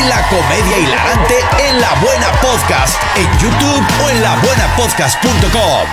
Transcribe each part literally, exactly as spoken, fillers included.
y la comedia hilarante en La Buena Podcast, en YouTube o en la buena podcast punto com.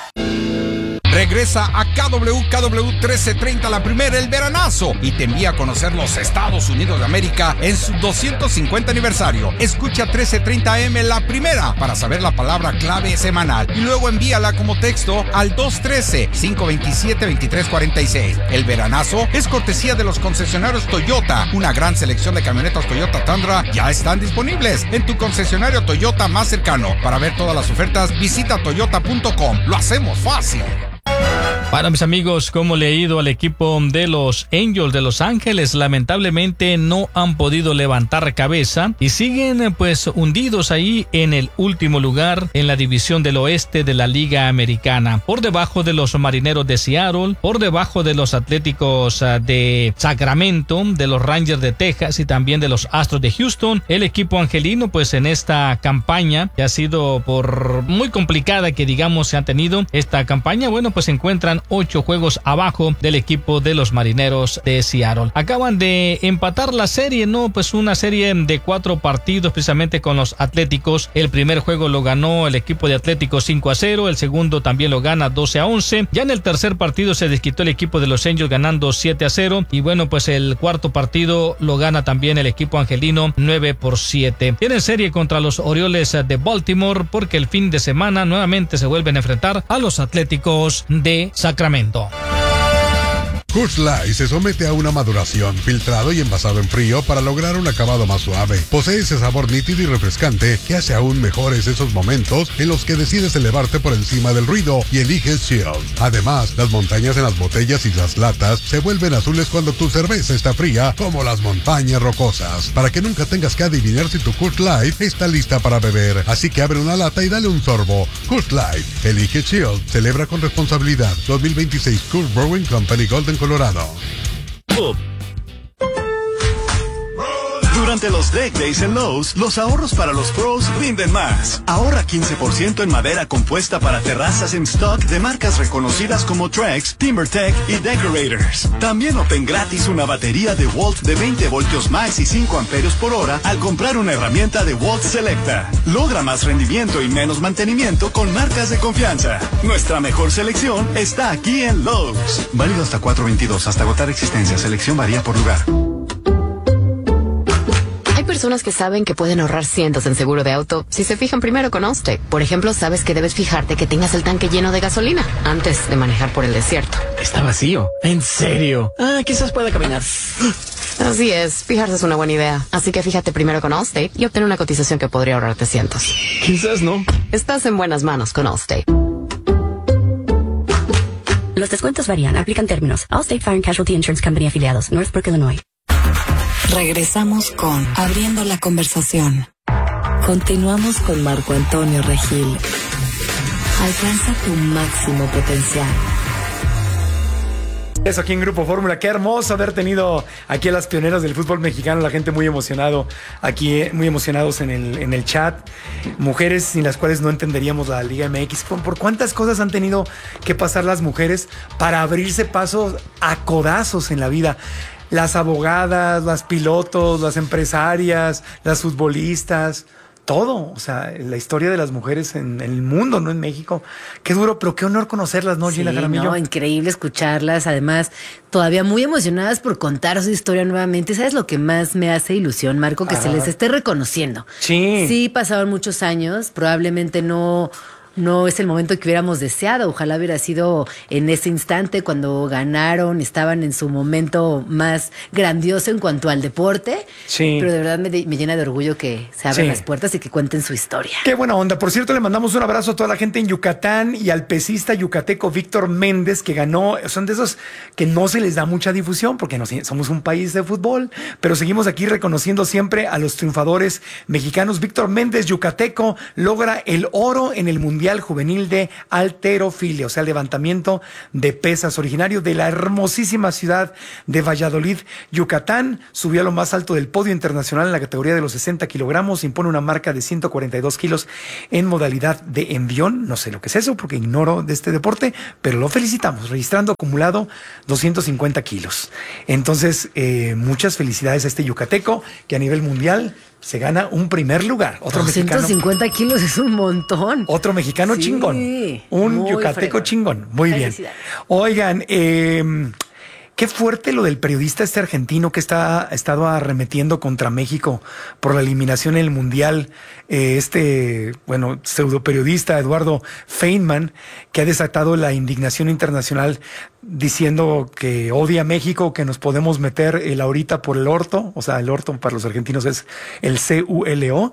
Regresa a K W K W trece treinta la primera, el veranazo, y te envía a conocer los Estados Unidos de América en su doscientos cincuenta aniversario. Escucha trece treinta A M la primera para saber la palabra clave semanal y luego envíala como texto al dos uno tres, cinco dos siete, dos tres cuatro seis. El veranazo es cortesía de los concesionarios Toyota. Una gran selección de camionetas Toyota Tundra ya están disponibles en tu concesionario Toyota más cercano. Para ver todas las ofertas, visita toyota punto com. Lo hacemos fácil. Bueno, mis amigos, ¿cómo le ha ido al equipo de los Angels de Los Ángeles? Lamentablemente no han podido levantar cabeza y siguen pues hundidos ahí en el último lugar en la división del oeste de la Liga Americana, por debajo de los Marineros de Seattle, por debajo de los Atléticos de Sacramento, de los Rangers de Texas y también de los Astros de Houston. El equipo angelino pues en esta campaña, que ha sido por muy complicada que digamos se ha tenido esta campaña, bueno pues se encuentran ocho juegos abajo del equipo de los Marineros de Seattle. Acaban de empatar la serie, ¿no? Pues una serie de cuatro partidos precisamente con los Atléticos. El primer juego lo ganó el equipo de Atléticos cinco a cero, el segundo también lo gana doce a once. Ya en el tercer partido se desquitó el equipo de los Angels ganando siete a cero y bueno, pues el cuarto partido lo gana también el equipo angelino nueve por siete. Tienen serie contra los Orioles de Baltimore porque el fin de semana nuevamente se vuelven a enfrentar a los Atléticos de Sacramento. Coors Light se somete a una maduración, filtrado y envasado en frío para lograr un acabado más suave. Posee ese sabor nítido y refrescante que hace aún mejores esos momentos en los que decides elevarte por encima del ruido y eliges Chill. Además, las montañas en las botellas y las latas se vuelven azules cuando tu cerveza está fría, como las montañas rocosas. Para que nunca tengas que adivinar si tu Coors Light está lista para beber. Así que abre una lata y dale un sorbo. Coors Light, elige Chill. Celebra con responsabilidad. dos mil veintiséis Coors Brewing Company, Golden, Colorado. Oh. Durante los Deck Days en Lowe's, los ahorros para los pros rinden más. Ahorra quince por ciento en madera compuesta para terrazas en stock de marcas reconocidas como Trex, TimberTech y Decorators. También obtén gratis una batería de Walt de veinte voltios max y cinco amperios por hora al comprar una herramienta de Walt Selecta. Logra más rendimiento y menos mantenimiento con marcas de confianza. Nuestra mejor selección está aquí en Lowe's. Válido hasta cuatro veintidós, hasta agotar existencia. Selección varía por lugar. Hay personas que saben que pueden ahorrar cientos en seguro de auto si se fijan primero con Allstate. Por ejemplo, sabes que debes fijarte que tengas el tanque lleno de gasolina antes de manejar por el desierto. Está vacío. ¿En serio? Ah, quizás pueda caminar. Así es, fijarse es una buena idea. Así que fíjate primero con Allstate y obtén una cotización que podría ahorrarte cientos. Quizás no. Estás en buenas manos con Allstate. Los descuentos varían. Aplican términos. Allstate Fire and Casualty Insurance Company afiliados. Northbrook, Illinois. Regresamos con Abriendo la Conversación. Continuamos con Marco Antonio Regil. Alcanza tu máximo potencial. Eso aquí en Grupo Fórmula. Qué hermoso haber tenido aquí a las pioneras del fútbol mexicano, la gente muy emocionado aquí, muy emocionados en el, en el chat. Mujeres sin las cuales no entenderíamos la Liga M X. ¿Por, por cuántas cosas han tenido que pasar las mujeres para abrirse pasos a codazos en la vida? Las abogadas, las pilotos, las empresarias, las futbolistas, todo. O sea, la historia de las mujeres en, en el mundo, no en México. Qué duro, pero qué honor conocerlas, ¿no, Gina Sí, Jaramillo? no, increíble escucharlas. Además, todavía muy emocionadas por contar su historia nuevamente. ¿Sabes lo que más me hace ilusión, Marco? Que Ajá. se les esté reconociendo. Sí. Sí, pasaron muchos años. Probablemente no... No es el momento que hubiéramos deseado. Ojalá hubiera sido en ese instante cuando ganaron, estaban en su momento más grandioso en cuanto al deporte. Sí. Pero de verdad me, me llena de orgullo que se abran Sí. las puertas y que cuenten su historia. Qué buena onda. Por cierto, le mandamos un abrazo a toda la gente en Yucatán y al pesista yucateco Víctor Méndez, que ganó. Son de esos que no se les da mucha difusión porque no somos un país de fútbol, pero seguimos aquí reconociendo siempre a los triunfadores mexicanos. Víctor Méndez, yucateco, logra el oro en el Mundial Juvenil de Halterofilia, o sea, el levantamiento de pesas, originario de la hermosísima ciudad de Valladolid, Yucatán. Subió a lo más alto del podio internacional en la categoría de los sesenta kilogramos, impone una marca de ciento cuarenta y dos kilos en modalidad de envión. No sé lo que es eso porque ignoro de este deporte, pero lo felicitamos, registrando acumulado doscientos cincuenta kilos. Entonces, eh, muchas felicidades a este yucateco que a nivel mundial se gana un primer lugar. Otro doscientos cincuenta mexicano. kilos es un montón. Otro mexicano Sí, chingón. Un muy yucateco fregón. chingón. Muy bien. Oigan, eh, qué fuerte lo del periodista este argentino que está ha estado arremetiendo contra México por la eliminación en el Mundial. Eh, este, bueno, pseudo periodista Eduardo Feynman, que ha desatado la indignación internacional diciendo que odia a México, que nos podemos meter el ahorita por el orto, o sea, el orto para los argentinos es el C U L O, uh-huh.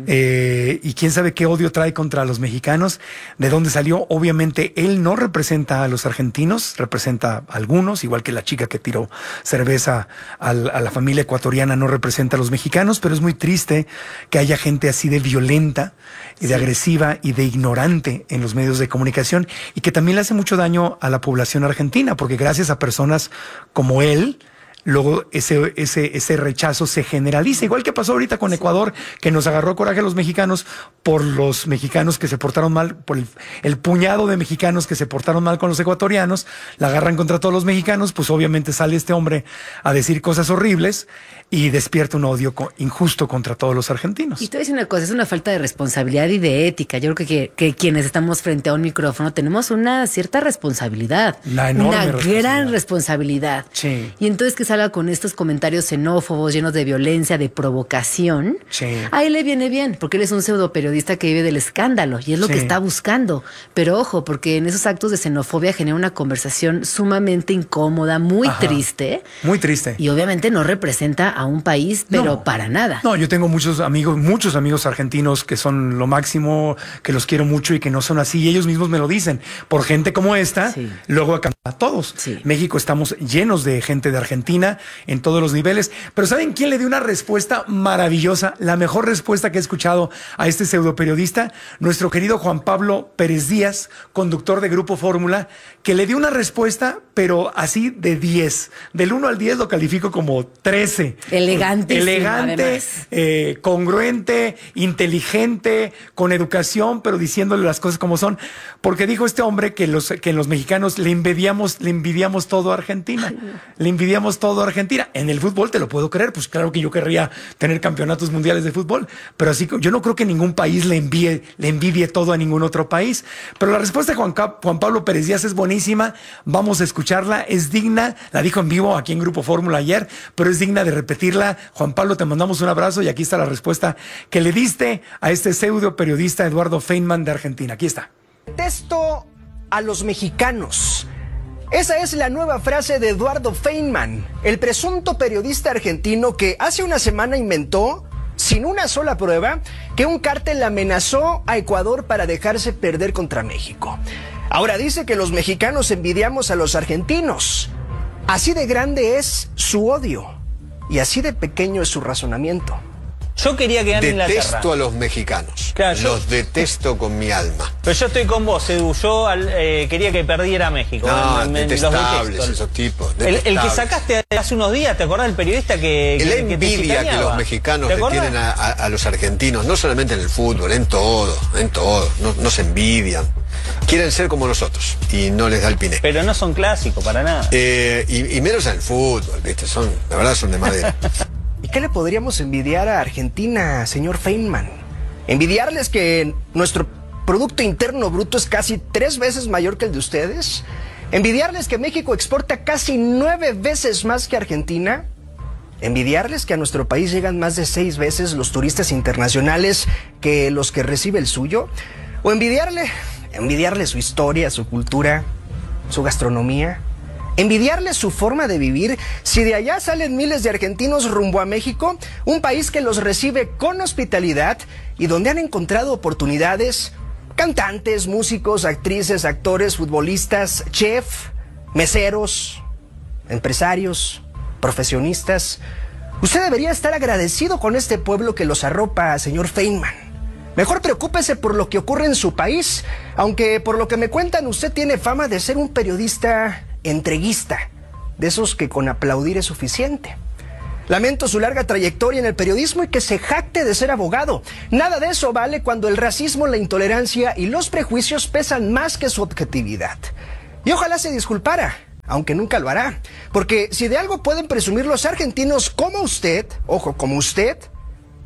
eh, y quién sabe qué odio trae contra los mexicanos, de dónde salió. Obviamente él no representa a los argentinos, representa a algunos, igual que la chica que tiró cerveza a la, a la familia ecuatoriana no representa a los mexicanos, pero es muy triste que haya gente así de violenta y de sí. agresiva y de ignorante en los medios de comunicación, y que también le hace mucho daño a la población argentina, porque gracias a personas como él, luego ese, ese, ese rechazo se generaliza, igual que pasó ahorita con Ecuador, que nos agarró coraje a los mexicanos por los mexicanos que se portaron mal, por el, el puñado de mexicanos que se portaron mal con los ecuatorianos, la agarran contra todos los mexicanos, pues obviamente sale este hombre a decir cosas horribles y despierta un odio co- injusto contra todos los argentinos. Y te voy a decir una cosa, es una falta de responsabilidad y de ética. Yo creo que, que, que quienes estamos frente a un micrófono tenemos una cierta responsabilidad. Una enorme Una responsabilidad. gran responsabilidad. Sí. Y entonces que salga con estos comentarios xenófobos, llenos de violencia, de provocación, Sí. a él le viene bien, porque él es un pseudo periodista que vive del escándalo y es lo Sí. que está buscando. Pero ojo, porque en esos actos de xenofobia genera una conversación sumamente incómoda, muy Ajá. triste. Muy triste. Y obviamente no representa a un país, pero No. para nada. No, yo tengo muchos amigos, muchos amigos argentinos que son lo máximo, que los quiero mucho y que no son así. Y ellos mismos me lo dicen. Por gente como esta, Sí. luego a todos. Sí. México estamos llenos de gente de Argentina en todos los niveles. Pero ¿saben quién le dio una respuesta maravillosa? La mejor respuesta que he escuchado a este pseudo periodista, nuestro querido Juan Pablo Pérez Díaz, conductor de Grupo Fórmula, que le dio una respuesta, pero así de diez. Del uno al diez lo califico como trece. Elegantísimo, Elegante, además. eh, congruente, inteligente, con educación, pero diciéndole las cosas como son. Porque dijo este hombre que los, que los mexicanos le envidiamos, le envidiamos todo a Argentina. Le envidiamos todo a Argentina. En el fútbol te lo puedo creer, pues claro que yo querría tener campeonatos mundiales de fútbol, pero así yo no creo que ningún país le envíe, le envidie todo a ningún otro país. Pero la respuesta de Juan, Cap, Juan Pablo Pérez Díaz es buenísima. Vamos a escucharla, es digna, la dijo en vivo aquí en Grupo Fórmula ayer, pero es digna de repetirla. Juan Pablo, te mandamos un abrazo y aquí está la respuesta que le diste a este pseudo periodista Eduardo Feynman de Argentina. Aquí está. Detesto a los mexicanos. Esa es la nueva frase de Eduardo Feynman, el presunto periodista argentino que hace una semana inventó, sin una sola prueba, que un cártel amenazó a Ecuador para dejarse perder contra México. Ahora dice que los mexicanos envidiamos a los argentinos. Así de grande es su odio y así de pequeño es su razonamiento. Yo quería que gane Inglaterra. Detesto a los mexicanos. Claro, yo- Los detesto con mi alma. Pero yo estoy con vos, Edu. Yo al- eh, quería que perdiera México. No, Me- me- los detestables detesto. esos tipos. El, el que detestables. sacaste hace unos días, ¿te acordás del periodista que, La que, que te envidia que chicaneaba? los mexicanos ¿Te le acordás? tienen a, a- a los argentinos, no solamente en el fútbol, en todo, en todo. No, no se envidian. Quieren ser como nosotros y no les da el piné. Pero no son clásicos, para nada. Eh, y, y menos en el fútbol, ¿viste? Son, la verdad son de madera. ¿Y qué le podríamos envidiar a Argentina, señor Feynman? ¿Envidiarles que nuestro Producto Interno Bruto es casi tres veces mayor que el de ustedes? ¿Envidiarles que México exporta casi nueve veces más que Argentina? ¿Envidiarles que a nuestro país llegan más de seis veces los turistas internacionales que los que recibe el suyo? ¿O envidiarle, envidiarle su historia, su cultura, su gastronomía? ¿Envidiarle su forma de vivir si de allá salen miles de argentinos rumbo a México, un país que los recibe con hospitalidad y donde han encontrado oportunidades cantantes, músicos, actrices, actores, futbolistas, chef, meseros, empresarios, profesionistas? Usted debería estar agradecido con este pueblo que los arropa, señor Feynman. Mejor preocúpese por lo que ocurre en su país, aunque por lo que me cuentan usted tiene fama de ser un periodista entreguista, de esos que con aplaudir es suficiente. Lamento su larga trayectoria en el periodismo y que se jacte de ser abogado. Nada de eso vale cuando el racismo, la intolerancia y los prejuicios pesan más que su objetividad. Y ojalá se disculpara, aunque nunca lo hará, porque si de algo pueden presumir los argentinos como usted, ojo, como usted,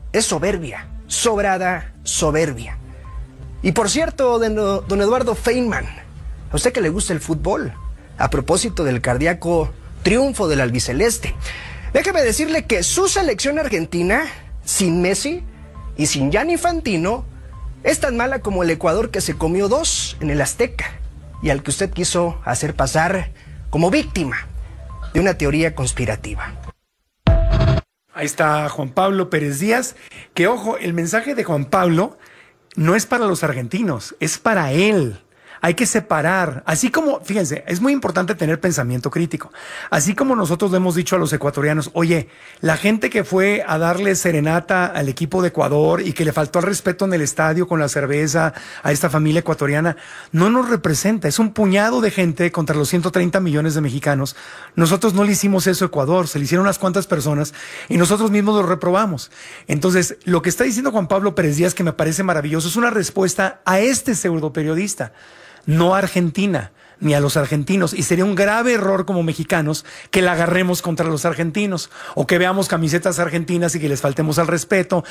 es soberbia, sobrada soberbia. Y por cierto, don Eduardo Feynman, a usted que le gusta el fútbol, a propósito del cardíaco triunfo del albiceleste, déjeme decirle que su selección argentina, sin Messi y sin Gianni Infantino, es tan mala como el Ecuador que se comió dos en el Azteca y al que usted quiso hacer pasar como víctima de una teoría conspirativa. Ahí está Juan Pablo Pérez Díaz, que ojo, el mensaje de Juan Pablo no es para los argentinos, es para él. Hay que separar, así como, fíjense, es muy importante tener pensamiento crítico. Así como nosotros le hemos dicho a los ecuatorianos, oye, la gente que fue a darle serenata al equipo de Ecuador y que le faltó el respeto en el estadio con la cerveza a esta familia ecuatoriana, no nos representa, es un puñado de gente contra los ciento treinta millones de mexicanos. Nosotros no le hicimos eso a Ecuador, se le hicieron unas cuantas personas y nosotros mismos lo reprobamos. Entonces, lo que está diciendo Juan Pablo Pérez Díaz, que me parece maravilloso, es una respuesta a este pseudo periodista. No a Argentina, ni a los argentinos. Y sería un grave error como mexicanos que la agarremos contra los argentinos o que veamos camisetas argentinas y que les faltemos al respeto.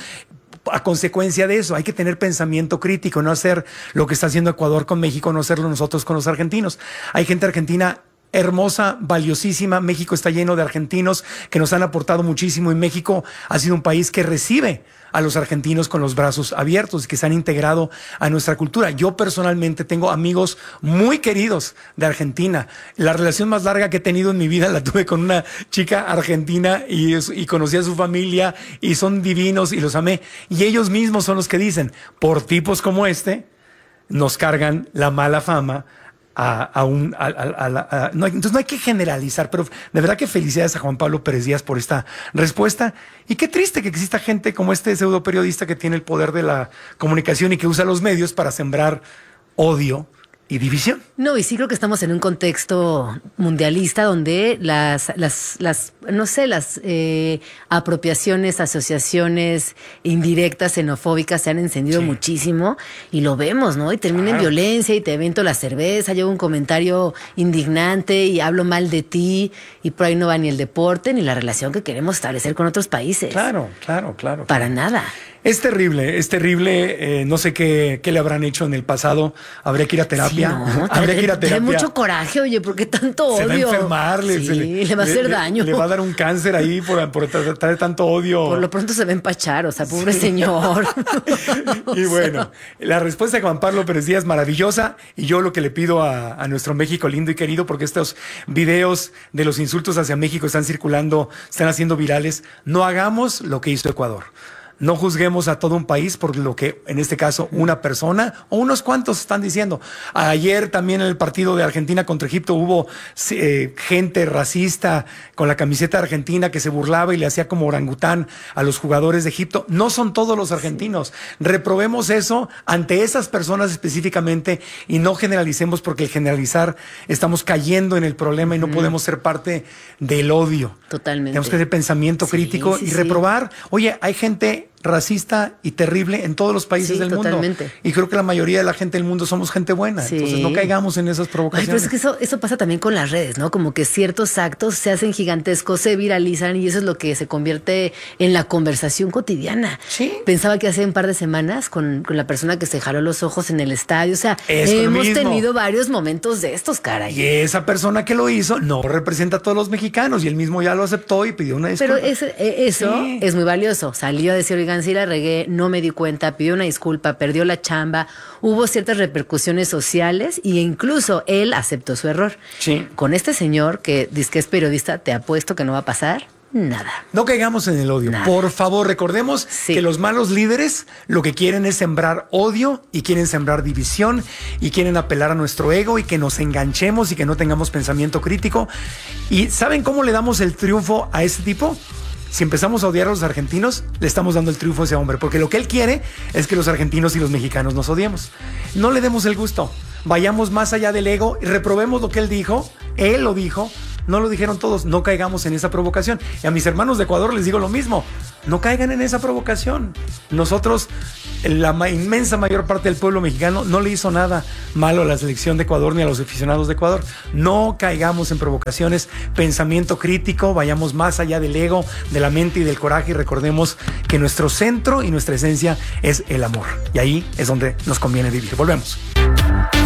A consecuencia de eso, hay que tener pensamiento crítico, no hacer lo que está haciendo Ecuador con México, no hacerlo nosotros con los argentinos. Hay gente argentina hermosa, valiosísima. México está lleno de argentinos que nos han aportado muchísimo y México ha sido un país que recibe a los argentinos con los brazos abiertos y que se han integrado a nuestra cultura. Yo personalmente tengo amigos muy queridos de Argentina. La relación más larga que he tenido en mi vida la tuve con una chica argentina y, y conocí a su familia y son divinos y los amé. Y ellos mismos son los que dicen, por tipos como este, nos cargan la mala fama A, a un, a, a, a, a, no hay, entonces no hay que generalizar, pero de verdad que felicidades a Juan Pablo Pérez Díaz por esta respuesta. Y qué triste que exista gente como este pseudo periodista que tiene el poder de la comunicación y que usa los medios para sembrar odio y división. No, y sí creo que estamos en un contexto mundialista donde las, las, las no sé, las eh, apropiaciones, asociaciones indirectas, xenofóbicas se han encendido sí. muchísimo y lo vemos, ¿no? Y termina claro. en violencia y te avento la cerveza, llevo un comentario indignante y hablo mal de ti y por ahí no va ni el deporte ni la relación que queremos establecer con otros países. Claro, claro, claro. Para claro. nada. Es terrible, es terrible. Eh, no sé qué, qué le habrán hecho en el pasado. Habría que ir a terapia. Sí, no, Habría que ir a terapia. Tiene mucho coraje, oye, ¿por qué tanto odio? Se va a enfermar, le, sí, se le, le va a hacer le, daño. Le va a dar un cáncer ahí por, por traer tanto odio. Por lo pronto se va a empachar, o sea, pobre sí. señor. Y bueno, la respuesta de Juan Pablo Pérez Díaz es maravillosa. Y yo lo que le pido a, a nuestro México lindo y querido, porque estos videos de los insultos hacia México están circulando, están haciendo virales, no hagamos lo que hizo Ecuador. No juzguemos a todo un país por lo que, en este caso, una persona o unos cuantos están diciendo. Ayer también en el partido de Argentina contra Egipto hubo eh, gente racista con la camiseta argentina que se burlaba y le hacía como orangután a los jugadores de Egipto. No son todos los argentinos. Reprobemos eso ante esas personas específicamente y no generalicemos, porque el generalizar estamos cayendo en el problema y no mm. podemos ser parte del odio. Totalmente. Tenemos que tener pensamiento sí, crítico sí, y reprobar. Sí. Oye, hay gente racista y terrible en todos los países sí, del totalmente. mundo. Y creo que la mayoría de la gente del mundo somos gente buena. Sí. Entonces no caigamos en esas provocaciones. Ay, pero es que eso, eso pasa también con las redes, ¿no? Como que ciertos actos se hacen gigantescos, se viralizan y eso es lo que se convierte en la conversación cotidiana. Sí. Pensaba que hace un par de semanas con, con la persona que se jaló los ojos en el estadio. O sea, es hemos tenido varios momentos de estos, caray. Y esa persona que lo hizo no representa a todos los mexicanos y él mismo ya lo aceptó y pidió una disculpa. Pero ese, eso sí. es muy valioso. Salió a decir, oigan, sí la regué, no me di cuenta, pidió una disculpa, perdió la chamba, hubo ciertas repercusiones sociales e incluso él aceptó su error. Sí. Con este señor que dice que es periodista, te apuesto que no va a pasar nada. No caigamos en el odio. Nada. Por favor, recordemos sí. que los malos líderes lo que quieren es sembrar odio y quieren sembrar división y quieren apelar a nuestro ego y que nos enganchemos y que no tengamos pensamiento crítico. ¿Y saben cómo le damos el triunfo a ese tipo? Si empezamos a odiar a los argentinos, le estamos dando el triunfo a ese hombre, porque lo que él quiere es que los argentinos y los mexicanos nos odiemos. No le demos el gusto, vayamos más allá del ego y reprobemos lo que él dijo. Él lo dijo, no lo dijeron todos, no caigamos en esa provocación. Y a mis hermanos de Ecuador les digo lo mismo, no caigan en esa provocación. Nosotros, la ma- inmensa mayor parte del pueblo mexicano no le hizo nada malo a la selección de Ecuador ni a los aficionados de Ecuador. No caigamos en provocaciones, pensamiento crítico, vayamos más allá del ego, de la mente y del coraje y recordemos que nuestro centro y nuestra esencia es el amor. Y ahí es donde nos conviene vivir. Volvemos.